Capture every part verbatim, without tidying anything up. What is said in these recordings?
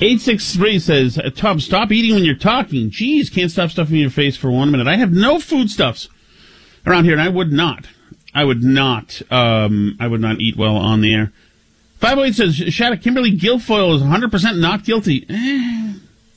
eight six three says, Tom, stop eating when you're talking. Jeez, can't stop stuffing your face for one minute. I have no foodstuffs around here, and I would not. I would not. Um, I would not eat well on the air. five oh eight says, Shatta, Kimberly Guilfoyle is one hundred percent not guilty. Eh,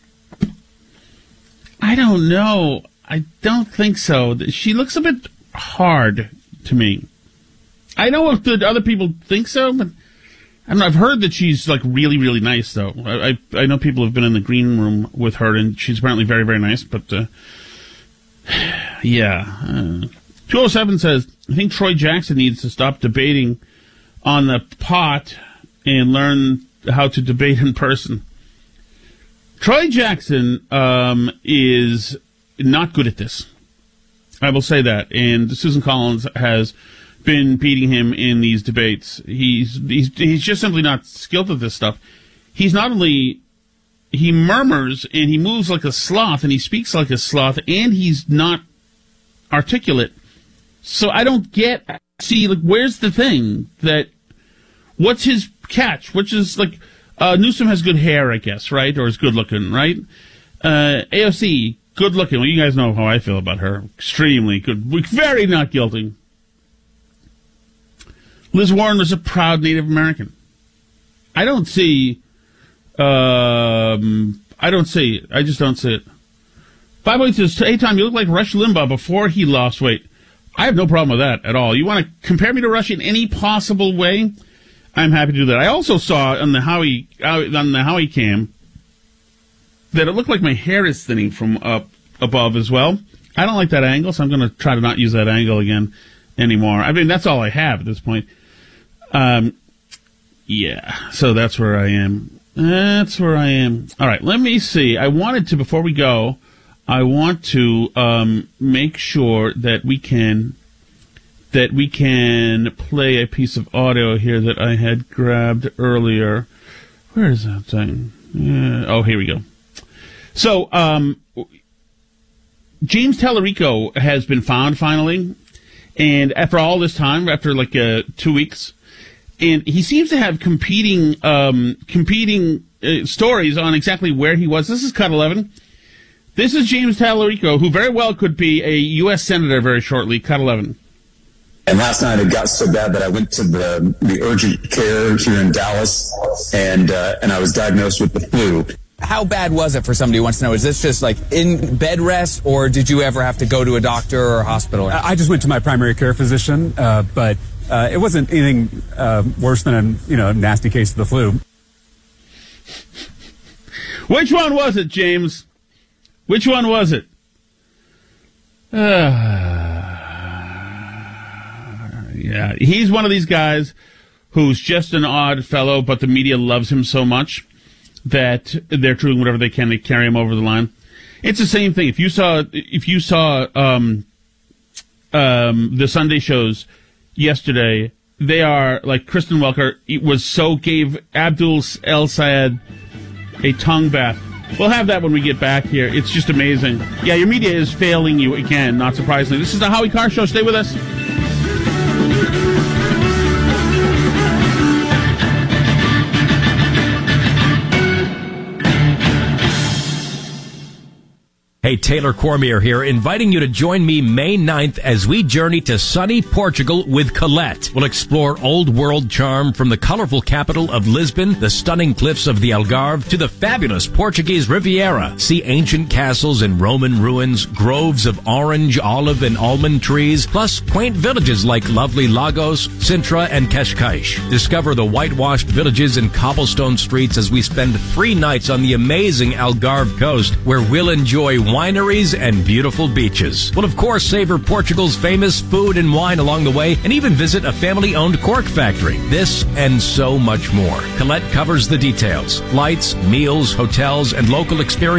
I don't know. I don't think so. She looks a bit hard to me. I know if the other people think so, but I don't know. I've heard that she's like really, really nice, though. I I, I know people have been in the green room with her, and she's apparently very, very nice. But uh, yeah, uh, two oh seven says, I think Troy Jackson needs to stop debating on the pot and learn how to debate in person. Troy Jackson um, is not good at this. I will say that. And Susan Collins has been beating him in these debates. He's he's he's just simply not skilled at this stuff. He's not only he murmurs and he moves like a sloth and he speaks like a sloth and he's not articulate. So I don't get see like where's the thing that what's his catch? Which is like uh, Newsom has good hair, I guess, right? Or is good looking, right? Uh, A O C, good looking. Well, you guys know how I feel about her. Extremely good, very not guilty. Liz Warren was a proud Native American. I don't see, um, I don't see it. I just don't see it. Five Weight says, hey, Tom, you look like Rush Limbaugh before he lost weight. I have no problem with that at all. You want to compare me to Rush in any possible way? I'm happy to do that. I also saw on the Howie, on the Howie cam that it looked like my hair is thinning from up above as well. I don't like that angle, so I'm going to try to not use that angle again anymore. I mean, that's all I have at this point. Um, yeah, so that's where I am. That's where I am. All right, let me see. I wanted to, before we go, I want to um, make sure that we can that we can play a piece of audio here that I had grabbed earlier. Where is that thing? Yeah, oh, here we go. So, um, James Tallarico has been found finally, and after all this time, after like uh, two weeks, and he seems to have competing um, competing uh, stories on exactly where he was. This is Cut eleven. This is James Tallarico, who very well could be a U S senator very shortly. Cut eleven. And last night it got so bad that I went to the the urgent care here in Dallas, and uh, and I was diagnosed with the flu. How bad was it for somebody who wants to know? Is this just like in bed rest, or did you ever have to go to a doctor or a hospital? I just went to my primary care physician, uh, but uh, it wasn't anything uh, worse than a you know nasty case of the flu. Which one was it, James? Which one was it? Uh, yeah, he's one of these guys who's just an odd fellow, but the media loves him so much that they're doing whatever they can to carry him over the line. It's the same thing. If you saw, if you saw um, um, the Sunday shows yesterday, they are like Kristen Welker was so gave Abdul El Sayed a tongue bath. We'll have that when we get back here. It's just amazing. Yeah, your media is failing you again, not surprisingly. This is the Howie Carr Show. Stay with us. Hey, Taylor Cormier here, inviting you to join me May ninth as we journey to sunny Portugal with Colette. We'll explore old world charm from the colorful capital of Lisbon, the stunning cliffs of the Algarve, to the fabulous Portuguese Riviera. See ancient castles and Roman ruins, groves of orange, olive, and almond trees, plus quaint villages like lovely Lagos, Sintra, and Cascais. Discover the whitewashed villages and cobblestone streets as we spend three nights on the amazing Algarve coast, where we'll enjoy wineries and beautiful beaches. We'll, of course, savor Portugal's famous food and wine along the way, and even visit a family-owned cork factory. This and so much more. Colette covers the details: flights, meals, hotels, and local experiences.